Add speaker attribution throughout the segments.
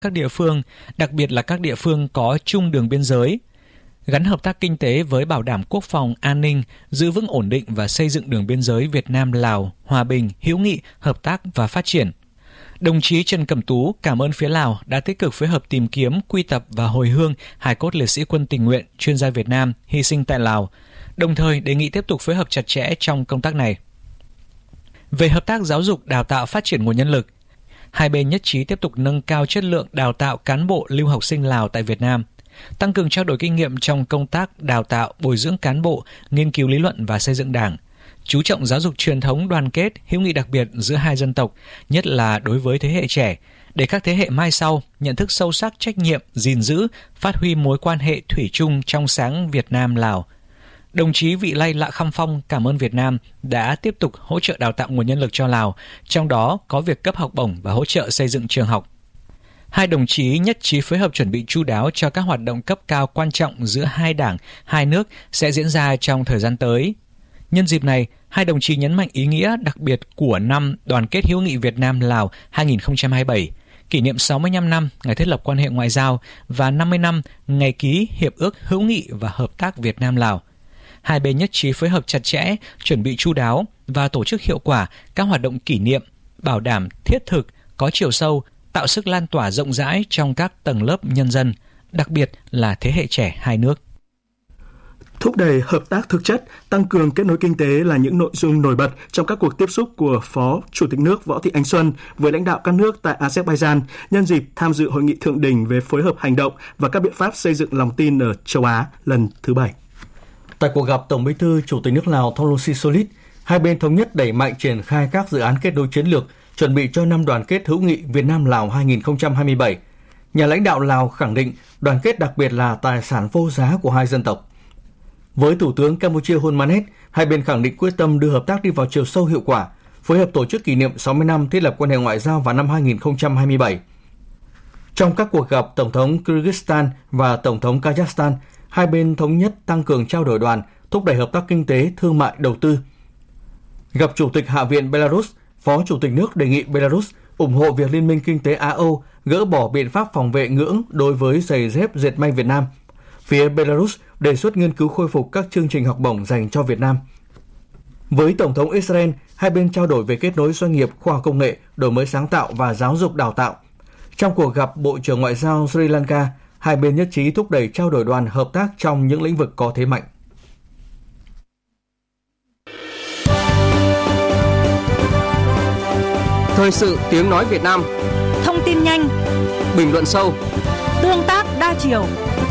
Speaker 1: các địa phương, đặc biệt là các địa phương có chung đường biên giới, gắn hợp tác kinh tế với bảo đảm quốc phòng, an ninh, giữ vững ổn định và xây dựng đường biên giới Việt Nam-Lào, hòa bình, hữu nghị, hợp tác và phát triển. Đồng chí Trần Cẩm Tú cảm ơn phía Lào đã tích cực phối hợp tìm kiếm, quy tập và hồi hương hài cốt liệt sĩ quân tình nguyện, chuyên gia Việt Nam hy sinh tại Lào, đồng thời đề nghị tiếp tục phối hợp chặt chẽ trong công tác này. Về hợp tác giáo dục, đào tạo, phát triển nguồn nhân lực, hai bên nhất trí tiếp tục nâng cao chất lượng đào tạo cán bộ lưu học sinh Lào tại Việt Nam, tăng cường trao đổi kinh nghiệm trong công tác đào tạo, bồi dưỡng cán bộ, nghiên cứu lý luận và xây dựng Đảng, chú trọng giáo dục truyền thống đoàn kết, hữu nghị đặc biệt giữa hai dân tộc, nhất là đối với thế hệ trẻ, để các thế hệ mai sau nhận thức sâu sắc trách nhiệm, gìn giữ, phát huy mối quan hệ thủy chung trong sáng Việt Nam-Lào. Đồng chí Vị Lay Lạ Khăm Phong cảm ơn Việt Nam đã tiếp tục hỗ trợ đào tạo nguồn nhân lực cho Lào, trong đó có việc cấp học bổng và hỗ trợ xây dựng trường học. Hai đồng chí nhất trí phối hợp chuẩn bị chu đáo cho các hoạt động cấp cao quan trọng giữa hai đảng, hai nước sẽ diễn ra trong thời gian tới. Nhân dịp này, hai đồng chí nhấn mạnh ý nghĩa đặc biệt của năm Đoàn kết hữu nghị Việt Nam-Lào 2027, kỷ niệm 65 năm ngày thiết lập quan hệ ngoại giao và 50 năm ngày ký Hiệp ước Hữu nghị và Hợp tác Việt Nam-Lào. Hai bên nhất trí phối hợp chặt chẽ, chuẩn bị chu đáo và tổ chức hiệu quả các hoạt động kỷ niệm, bảo đảm thiết thực, có chiều sâu, tạo sức lan tỏa rộng rãi trong các tầng lớp nhân dân, đặc biệt là thế hệ trẻ hai nước.
Speaker 2: Thúc đẩy hợp tác thực chất, tăng cường kết nối kinh tế là những nội dung nổi bật trong các cuộc tiếp xúc của Phó Chủ tịch nước Võ Thị Ánh Xuân với lãnh đạo các nước tại Azerbaijan nhân dịp tham dự hội nghị thượng đỉnh về phối hợp hành động và các biện pháp xây dựng lòng tin ở châu Á lần thứ 7.
Speaker 3: Tại cuộc gặp, Tổng Bí thư Chủ tịch nước Lào Thongloun Sisoulith, hai bên thống nhất đẩy mạnh triển khai các dự án kết nối chiến lược, chuẩn bị cho năm đoàn kết hữu nghị Việt Nam-Lào 2027. Nhà lãnh đạo Lào khẳng định đoàn kết đặc biệt là tài sản vô giá của hai dân tộc. Với Thủ tướng Campuchia Hun Manet, hai bên khẳng định quyết tâm đưa hợp tác đi vào chiều sâu hiệu quả, phối hợp tổ chức kỷ niệm 60 năm thiết lập quan hệ ngoại giao vào năm 2027. Trong các cuộc gặp Tổng thống Kyrgyzstan và Tổng thống Kazakhstan, hai bên thống nhất tăng cường trao đổi đoàn, thúc đẩy hợp tác kinh tế, thương mại, đầu tư. Gặp Chủ tịch Hạ viện Belarus, Phó Chủ tịch nước đề nghị Belarus ủng hộ việc Liên minh Kinh tế Á-Âu gỡ bỏ biện pháp phòng vệ ngưỡng đối với giày dép dệt may Việt Nam. Phía Belarus đề xuất nghiên cứu khôi phục các chương trình học bổng dành cho Việt Nam. Với Tổng thống Israel, hai bên trao đổi về kết nối doanh nghiệp, khoa học công nghệ, đổi mới sáng tạo và giáo dục đào tạo. Trong cuộc gặp Bộ trưởng Ngoại giao Sri Lanka, hai bên nhất trí thúc đẩy trao đổi đoàn hợp tác trong những lĩnh vực có thế mạnh.
Speaker 4: Thời sự tiếng nói Việt Nam.
Speaker 5: Thông tin nhanh,
Speaker 4: bình luận sâu,
Speaker 5: tương tác đa chiều.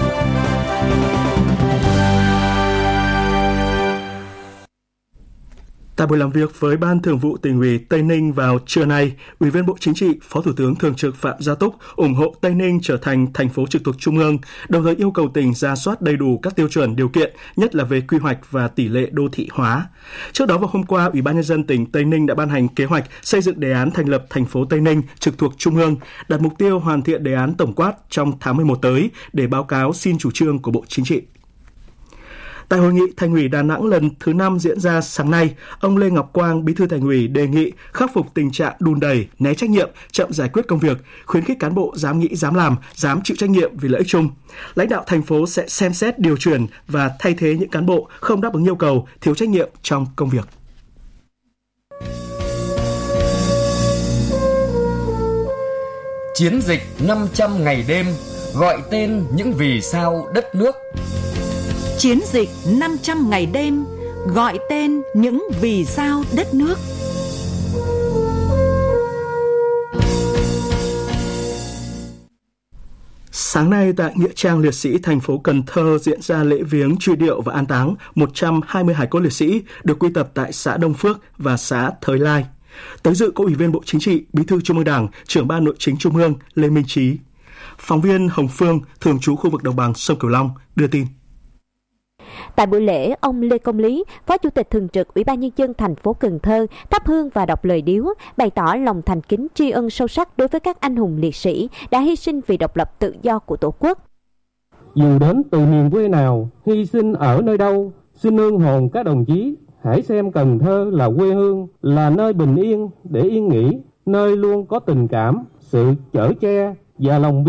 Speaker 2: Tại buổi làm việc với Ban Thường vụ Tỉnh ủy Tây Ninh vào trưa nay, Ủy viên Bộ Chính trị, Phó Thủ tướng Thường trực Phạm Gia Túc ủng hộ Tây Ninh trở thành thành phố trực thuộc Trung ương, đồng thời yêu cầu tỉnh rà soát đầy đủ các tiêu chuẩn điều kiện, nhất là về quy hoạch và tỷ lệ đô thị hóa. Trước đó vào hôm qua, Ủy ban Nhân dân tỉnh Tây Ninh đã ban hành kế hoạch xây dựng đề án thành lập thành phố Tây Ninh trực thuộc Trung ương, đặt mục tiêu hoàn thiện đề án tổng quát trong tháng 11 tới để báo cáo xin chủ trương của Bộ Chính trị. Tại hội nghị Thành ủy Đà Nẵng lần thứ 5 diễn ra sáng nay, ông Lê Ngọc Quang, Bí thư Thành ủy đề nghị khắc phục tình trạng đùn đẩy, né trách nhiệm, chậm giải quyết công việc, khuyến khích cán bộ dám nghĩ, dám làm, dám chịu trách nhiệm vì lợi ích chung. Lãnh đạo thành phố sẽ xem xét điều chuyển và thay thế những cán bộ không đáp ứng yêu cầu, thiếu trách nhiệm trong công việc.
Speaker 6: Chiến dịch 500 ngày đêm, gọi tên những vì sao đất nước.
Speaker 5: Chiến dịch 500 ngày đêm, gọi tên những vì sao đất nước.
Speaker 2: Sáng nay tại Nghĩa trang Liệt sĩ thành phố Cần Thơ diễn ra lễ viếng truy điệu và an táng 120 hài cốt liệt sĩ được quy tập tại xã Đông Phước và xã Thới Lai. Tới dự có Ủy viên Bộ Chính trị, Bí thư Trung ương Đảng, Trưởng ban Nội chính Trung ương Lê Minh Trí. Phóng viên Hồng Phương, thường trú khu vực đồng bằng sông Cửu Long đưa tin.
Speaker 7: Tại buổi lễ, ông Lê Công Lý, Phó Chủ tịch Thường trực Ủy ban Nhân dân thành phố Cần Thơ, thắp hương và đọc lời điếu, bày tỏ lòng thành kính tri ân sâu sắc đối với các anh hùng liệt sĩ đã hy sinh vì độc lập tự do của Tổ quốc.
Speaker 8: Dù đến từ miền quê nào, hy sinh ở nơi đâu, xin nương hồn các đồng chí, hãy xem Cần Thơ là quê hương, là nơi bình yên để yên nghỉ, nơi luôn có tình cảm, sự chở che, và lòng biết